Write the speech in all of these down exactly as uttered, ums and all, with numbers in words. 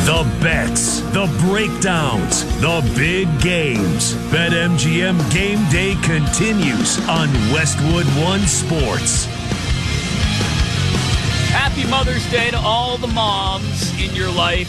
The bets, the breakdowns, the big games. BetMGM Game Day continues on Westwood One Sports. Happy Mother's Day to all the moms in your life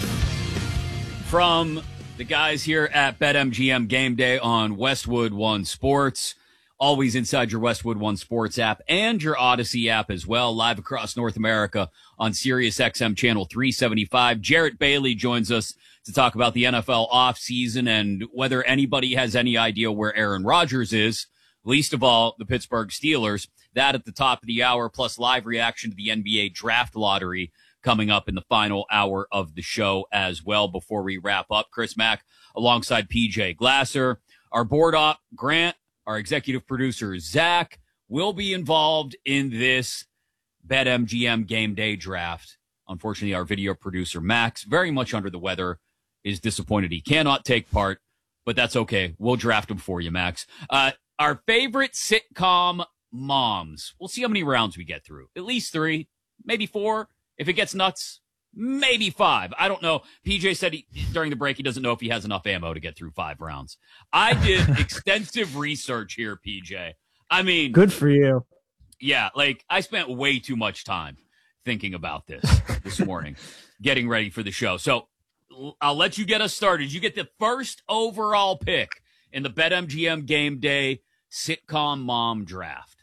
from the guys here at BetMGM Game Day on Westwood One Sports. Always inside your Westwood One Sports app and your Odyssey app as well. Live across North America on SiriusXM Channel three seventy-five. Jarrett Bailey joins us to talk about the N F L offseason and whether anybody has any idea where Aaron Rodgers is. Least of all, the Pittsburgh Steelers. That at the top of the hour, plus live reaction to the N B A draft lottery coming up in the final hour of the show as well. Before we wrap up, Chris Mack alongside P J Glasser. Our board op, Grant. Our executive producer, Zach, will be involved in this BetMGM Game Day draft. Unfortunately, our video producer, Max, very much under the weather, is disappointed he cannot take part, but that's okay. We'll draft him for you, Max. Uh, our favorite sitcom moms. We'll see how many rounds we get through. At least three, maybe four. If it gets nuts, maybe five. I don't know. P J said he, during the break he doesn't know if he has enough ammo to get through five rounds. I did extensive research here, P J. I mean, good for you. Yeah, like I spent way too much time thinking about this this morning, getting ready for the show. So I'll let you get us started. You get the first overall pick in the BetMGM Game Day Sitcom Mom Draft.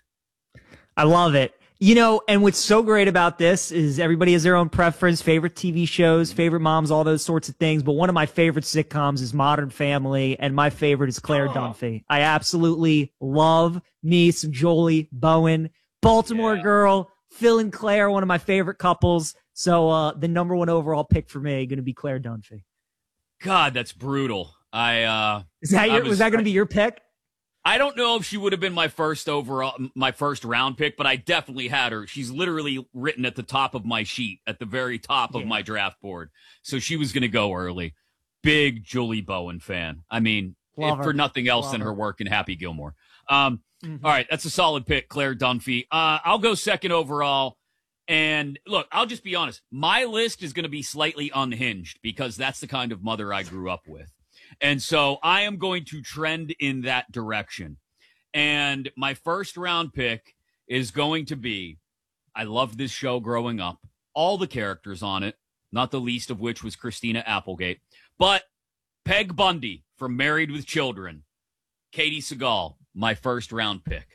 I love it. You know, and what's so great about this is everybody has their own preference, favorite T V shows, favorite moms, all those sorts of things. But one of my favorite sitcoms is Modern Family, and my favorite is Claire oh. Dunphy. I absolutely love me some Jolie Bowen. Baltimore yeah. girl, Phil and Claire, one of my favorite couples. So uh, the number one overall pick for me going to be Claire Dunphy. God, that's brutal. I uh, is that your, I was, was that going to be your pick? I don't know if she would have been my first overall, my first round pick, but I definitely had her. She's literally written at the top of my sheet, at the very top of yeah. my draft board. So she was going to go early. Big Julie Bowen fan. I mean, if, for nothing else Love than her. her work in Happy Gilmore. Um, mm-hmm. All right, that's a solid pick, Claire Dunphy. Uh, I'll go second overall. And look, I'll just be honest. My list is going to be slightly unhinged because that's the kind of mother I grew up with. And so I am going to trend in that direction. And my first round pick is going to be, I loved this show growing up, all the characters on it, not the least of which was Christina Applegate, but Peg Bundy from Married with Children, Katie Seagal, my first round pick.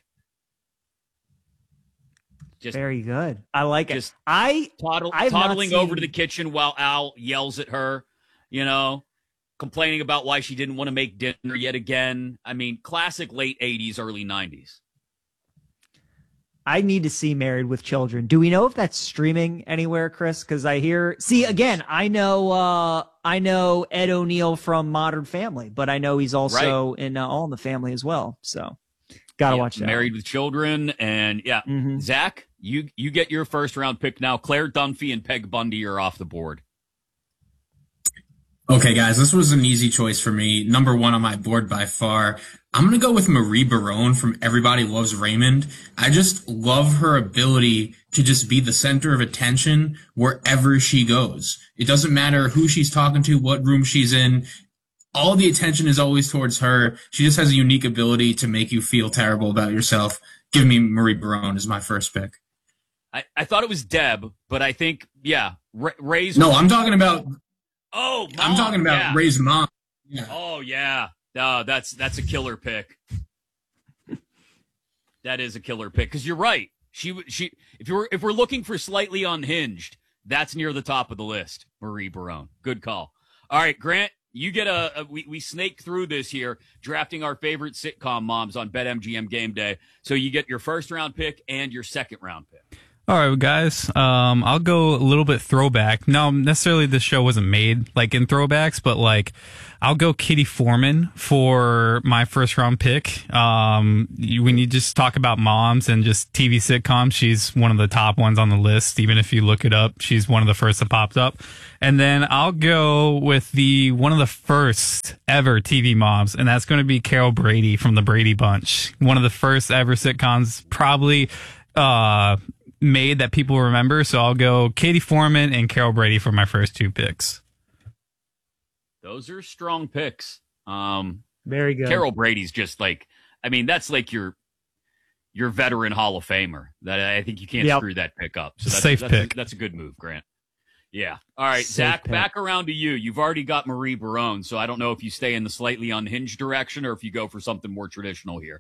Just, Very good. I like just it. I toddle, toddling over to the kitchen while Al yells at her, you know, complaining about why she didn't want to make dinner yet again. I mean, classic late eighties, early nineties. I need to see Married with Children. Do we know if that's streaming anywhere, Chris? Because I hear, see, again, I know, uh, I know Ed O'Neill from Modern Family, but I know he's also right. in uh, All in the Family as well. So, gotta yeah, watch that. Married with Children, and yeah, mm-hmm. Zach, you you get your first round pick now. Claire Dunphy and Peg Bundy are off the board. Okay, guys, this was an easy choice for me. Number one on my board by far. I'm going to go with Marie Barone from Everybody Loves Raymond. I just love her ability to just be the center of attention wherever she goes. It doesn't matter who she's talking to, what room she's in. All the attention is always towards her. She just has a unique ability to make you feel terrible about yourself. Give me Marie Barone as my first pick. I, I thought it was Deb, but I think, yeah, Ray, Ray's... No, I'm talking about... Oh, mom, I'm talking about yeah. Ray's mom. Yeah. Oh, yeah. Uh, that's that's a killer pick. That is a killer pick because you're right. She she if you're if we're looking for slightly unhinged, that's near the top of the list. Marie Barone. Good call. All right, Grant, you get a, a we we snake through this here, drafting our favorite sitcom moms on BetMGM Game Day. So you get your first round pick and your second round pick. All right, guys. Um, I'll go a little bit throwback. No, necessarily this show wasn't made like in throwbacks, but like I'll go Kitty Foreman for my first round pick. Um, you, when you just talk about moms and just T V sitcoms, she's one of the top ones on the list. Even if you look it up, she's one of the first that popped up. And then I'll go with the one of the first ever T V moms, and that's going to be Carol Brady from the Brady Bunch. One of the first ever sitcoms, probably. Uh, made that people remember, so I'll go Katie Foreman and Carol Brady for my first two picks. Those are strong picks. Um, Very good. Carol Brady's just like, I mean, that's like your your veteran Hall of Famer. That I think you can't Yep. screw that pick up. So that's, Safe that's pick. A, that's a good move, Grant. Yeah. All right, Safe Zach, pick. back around to you. You've already got Marie Barone, so I don't know if you stay in the slightly unhinged direction or if you go for something more traditional here.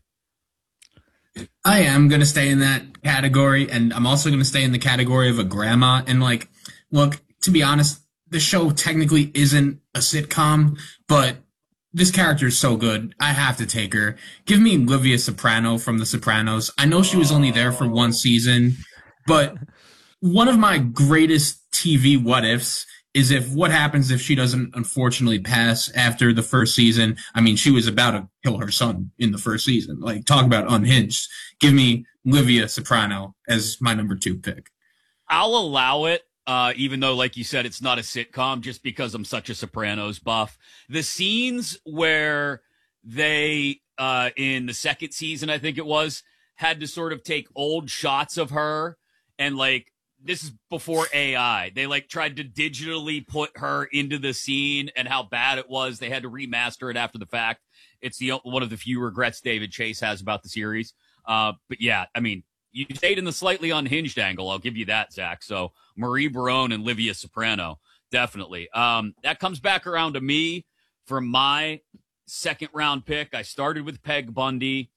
I am going to stay in that category, and I'm also going to stay in the category of a grandma. And, like, look, to be honest, the show technically isn't a sitcom, but this character is so good. I have to take her. Give me Livia Soprano from The Sopranos. I know she was only there for one season, but one of my greatest T V what-ifs is if what happens if she doesn't unfortunately pass after the first season. I mean, she was about to kill her son in the first season. Like, talk about unhinged. Give me Livia Soprano as my number two pick. I'll allow it, uh, even though, like you said, it's not a sitcom, just because I'm such a Sopranos buff. The scenes where they, uh, in the second season, I think it was, had to sort of take old shots of her and, like, this is before A I. They like tried to digitally put her into the scene and how bad it was. They had to remaster it after the fact. It's the one of the few regrets David Chase has about the series. Uh, but yeah, I mean, you stayed in the slightly unhinged angle. I'll give you that, Zach. So Marie Barone and Livia Soprano, definitely. Um, that comes back around to me for my second round pick. I started with Peg Bundy,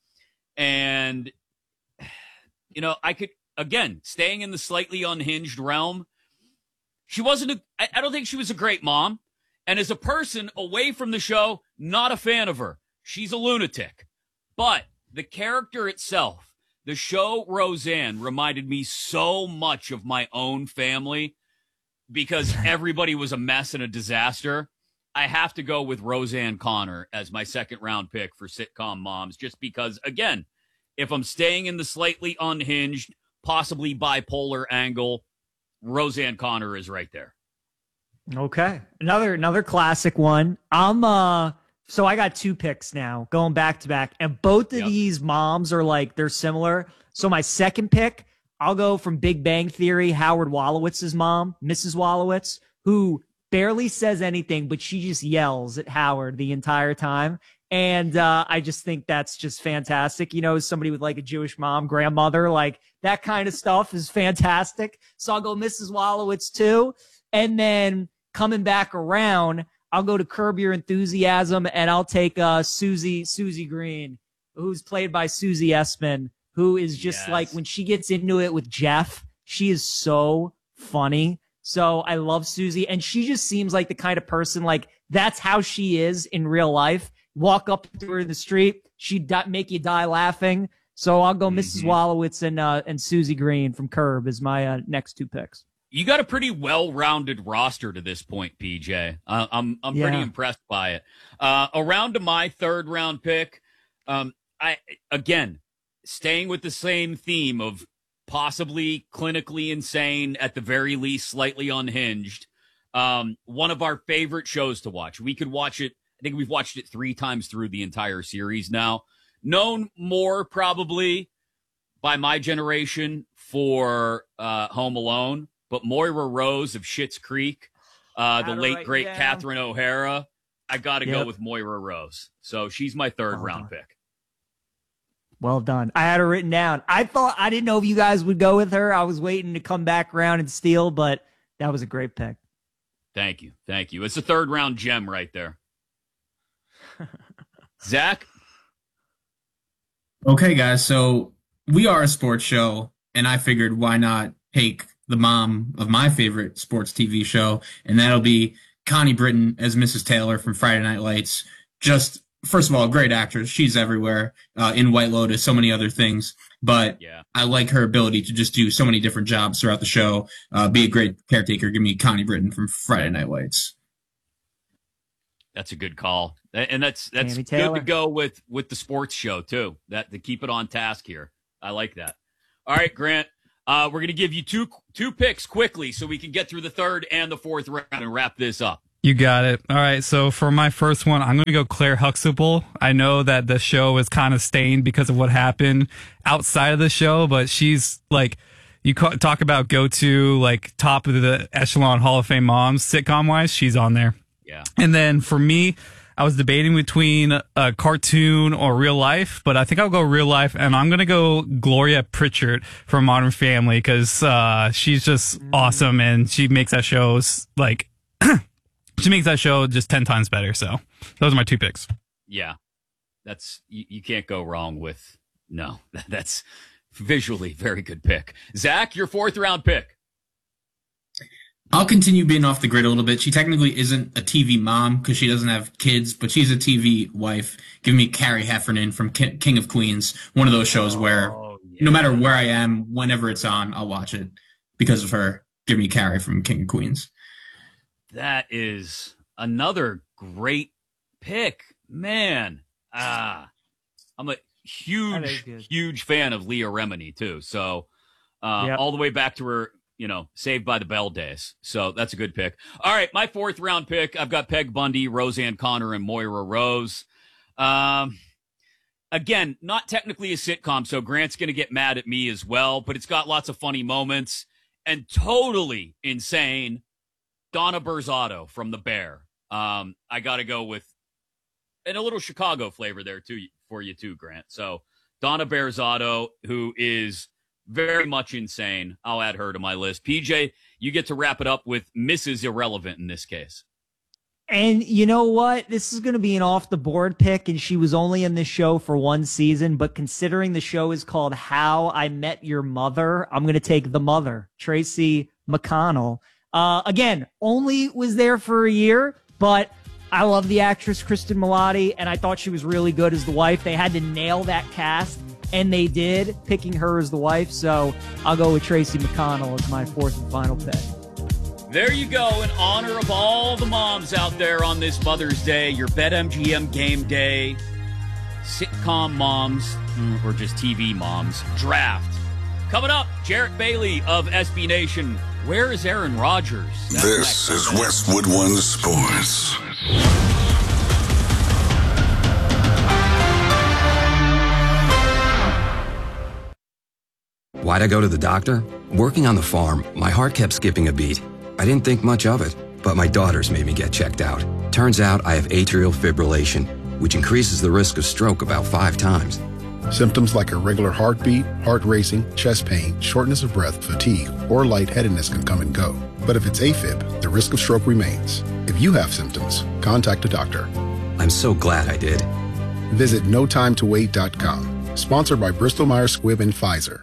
and you know, I could. Again, staying in the slightly unhinged realm, she wasn't a, I, I don't think she was a great mom. And as a person away from the show, not a fan of her. She's a lunatic. But the character itself, the show Roseanne, reminded me so much of my own family because everybody was a mess and a disaster. I have to go with Roseanne Connor as my second round pick for sitcom moms, just because, again, if I'm staying in the slightly unhinged, possibly bipolar angle, Roseanne Connor is right there. Okay. Another another classic one. I'm uh so I got two picks now, going back to back, and both of Yep. these moms are like they're similar. So my second pick, I'll go from Big Bang Theory, Howard Wolowitz's mom, Missus Wolowitz, who barely says anything, but she just yells at Howard the entire time. And uh, I just think that's just fantastic. You know, as somebody with like a Jewish mom, grandmother, like that kind of stuff is fantastic. So I'll go Missus Wolowitz too. And then coming back around, I'll go to Curb Your Enthusiasm, and I'll take uh, Susie, Susie Green, who's played by Susie Essman, who is just Yes. like, when she gets into it with Jeff, she is so funny. So I love Susie, and she just seems like the kind of person, like that's how she is in real life. Walk up to her in the street, she'd di- make you die laughing. So I'll go Mm-hmm. Missus Wolowitz and uh, and Susie Green from Curb as my uh, next two picks. You got a pretty well-rounded roster to this point, P J. Uh, I'm I'm pretty Yeah. impressed by it. Uh, around to my third round pick. Um, I again staying with the same theme of possibly clinically insane, at the very least slightly unhinged. Um, one of our favorite shows to watch. We could watch it. I think we've watched it three times through the entire series now. Known more probably by my generation for uh, Home Alone, but Moira Rose of Schitt's Creek, uh, the Had her late, right great down. Catherine O'Hara. I got to go Yep. with Moira Rose. So she's my third Well round done. pick. Well done. I had her written down. I thought I didn't know if you guys would go with her. I was waiting to come back around and steal, but that was a great pick. Thank you. Thank you. It's a third round gem right there. Zach? Okay, guys, so we are a sports show, and I figured why not take the mom of my favorite sports T V show, and that'll be Connie Britton as Missus Taylor from Friday Night Lights. Just, first of all, a great actress. She's everywhere, uh, in White Lotus, so many other things. But Yeah. I like her ability to just do so many different jobs throughout the show, uh, be a great caretaker. Give me Connie Britton from Friday Night Lights. That's a good call. And that's that's Tammy good Taylor. to go with with the sports show too. That to keep it on task here. I like that. All right, Grant. Uh, we're gonna give you two two picks quickly so we can get through the third and the fourth round and wrap this up. You got it. All right. So for my first one, I'm going to go Claire Huxtable. I know that the show is kind of stained because of what happened outside of the show, but she's like, you ca- talk about go to like top of the echelon Hall of Fame moms sitcom wise. She's on there. Yeah. And then for me, I was debating between a cartoon or real life, but I think I'll go real life, and I'm going to go Gloria Pritchard from Modern Family because uh, she's just mm. awesome, and she makes that show, like, she makes that show just ten times better. So those are my two picks. Yeah. That's, you, you can't go wrong with, no, that's visually very good pick. Zach, your fourth round pick. I'll continue being off the grid a little bit. She technically isn't a T V mom because she doesn't have kids, but she's a T V wife. Give me Carrie Heffernan from Ki- King of Queens, one of those shows where oh, yeah. no matter where I am, whenever it's on, I'll watch it because of her. Give me Carrie from King of Queens. That is another great pick. Man, ah, I'm a huge, huge fan of Leah Remini, too. So uh, yep. all the way back to her, you know, Saved by the Bell days. So that's a good pick. All right, my fourth round pick, I've got Peg Bundy, Roseanne Connor, and Moira Rose. Um, again, not technically a sitcom, so Grant's going to get mad at me as well, but it's got lots of funny moments and totally insane. Donna Burzotto from The Bear. Um, I got to go with, and a little Chicago flavor there too for you too, Grant. So Donna Burzotto, who is very much insane. I'll add her to my list. P J, you get to wrap it up with Missus Irrelevant in this case. And you know what? This is going to be an off-the-board pick, and she was only in this show for one season, but considering the show is called How I Met Your Mother, I'm going to take the mother, Tracy McConnell. Uh, again, only was there for a year, but I love the actress Kristen Milotti, and I thought she was really good as the wife. They had to nail that cast, and they did, picking her as the wife. So I'll go with Tracy McConnell as my fourth and final pick. There you go. In honor of all the moms out there on this Mother's Day, your BetMGM Game Day sitcom moms, or just T V moms, draft. Coming up, Jarrett Bailey of S B Nation. Where is Aaron Rodgers? That's this is Westwood One Sports. Why'd I go to the doctor? Working on the farm, my heart kept skipping a beat. I didn't think much of it, but my daughters made me get checked out. Turns out I have atrial fibrillation, which increases the risk of stroke about five times. Symptoms like irregular heartbeat, heart racing, chest pain, shortness of breath, fatigue, or lightheadedness can come and go. But if it's AFib, the risk of stroke remains. If you have symptoms, contact a doctor. I'm so glad I did. Visit no time to wait dot com. Sponsored by Bristol Myers Squibb and Pfizer.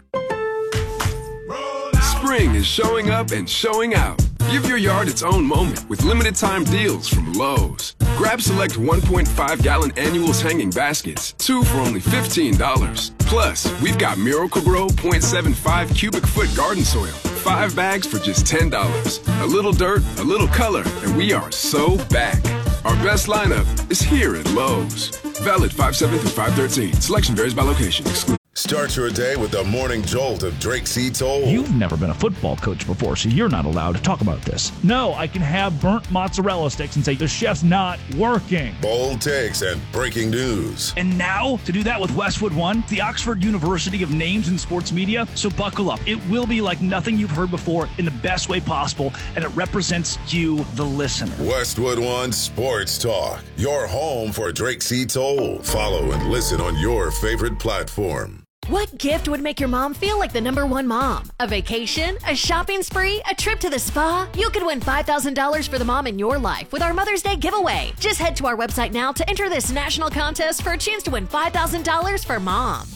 Spring is showing up and showing out. Give your yard its own moment with limited time deals from Lowe's. Grab select one point five gallon annuals hanging baskets, two for only fifteen dollars. Plus, we've got Miracle-Gro point seven five cubic foot garden soil, five bags for just ten dollars. A little dirt, a little color, and we are so back. Our best lineup is here at Lowe's. Valid five seven through five thirteen. Selection varies by location. Exclusive. Start your day with the morning jolt of Drake C. Toll. You've never been a football coach before, so you're not allowed to talk about this. No, I can have burnt mozzarella sticks and say the chef's not working. Bold takes and breaking news. And now, to do that with Westwood One, the Oxford University of Names in Sports Media. So buckle up. It will be like nothing you've heard before in the best way possible, and it represents you, the listener. Westwood One Sports Talk, your home for Drake C. Toll. Follow and listen on your favorite platform. What gift would make your mom feel like the number one mom? A vacation? A shopping spree? A trip to the spa? You could win five thousand dollars for the mom in your life with our Mother's Day giveaway. Just head to our website now to enter this national contest for a chance to win five thousand dollars for mom.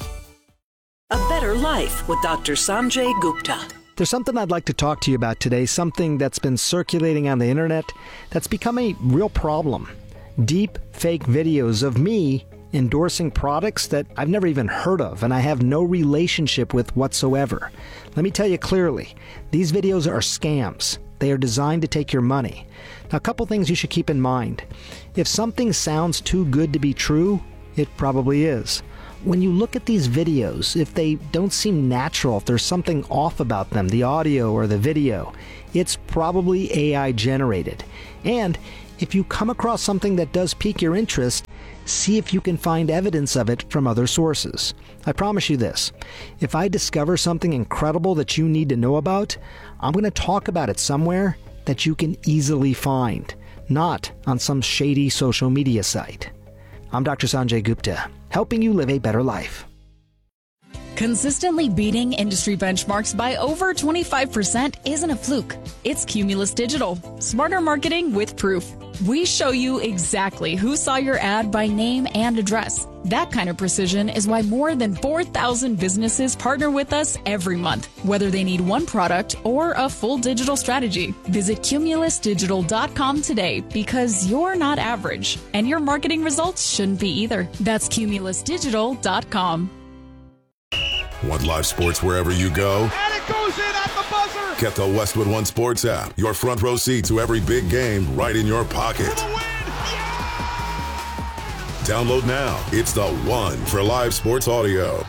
A Better Life with Doctor Sanjay Gupta. There's something I'd like to talk to you about today, something that's been circulating on the internet that's become a real problem. Deep fake videos of me endorsing products that I've never even heard of and I have no relationship with whatsoever. Let me tell you clearly, these videos are scams. They are designed to take your money. Now, a couple things you should keep in mind. If something sounds too good to be true, it probably is. When you look at these videos, if they don't seem natural, if there's something off about them, the audio or the video, it's probably A I generated. And if you come across something that does pique your interest, see if you can find evidence of it from other sources. I promise you this, if I discover something incredible that you need to know about, I'm going to talk about it somewhere that you can easily find. not on some shady social media site. I'm Doctor Sanjay Gupta, helping you live a better life. Consistently beating industry benchmarks by over twenty-five percent isn't a fluke. It's Cumulus Digital. Smarter marketing with proof. We show you exactly who saw your ad by name and address. That kind of precision is why more than four thousand businesses partner with us every month, whether they need one product or a full digital strategy. Visit cumulus digital dot com today because you're not average, and your marketing results shouldn't be either. That's cumulus digital dot com. Want live sports wherever you go? And it goes in at the buzzer! Get the Westwood One Sports app. Your front row seat to every big game right in your pocket. Download now. It's the one for live sports audio.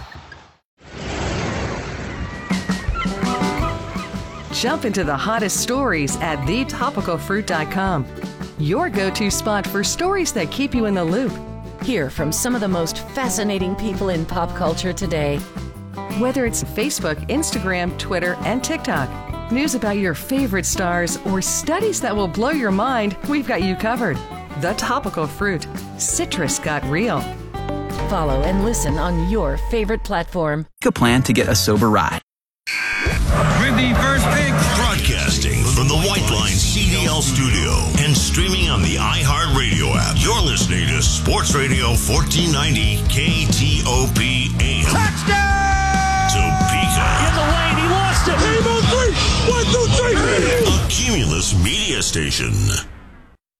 Jump into the hottest stories at the topical fruit dot com. Your go-to spot for stories that keep you in the loop. Hear from some of the most fascinating people in pop culture today. Whether it's Facebook, Instagram, Twitter, and TikTok, news about your favorite stars, or studies that will blow your mind, we've got you covered. The Topical Fruit. Citrus got real. Follow and listen on your favorite platform. Make a plan to get a sober ride. With the first pick, broadcasting from the White Line C D L studio and streaming on the iHeartRadio app. You're listening to Sports Radio fourteen ninety K T O P A M. Touchdown! Topeka. In the lane, he lost it. Game on three. One, two, three. A Cumulus media station.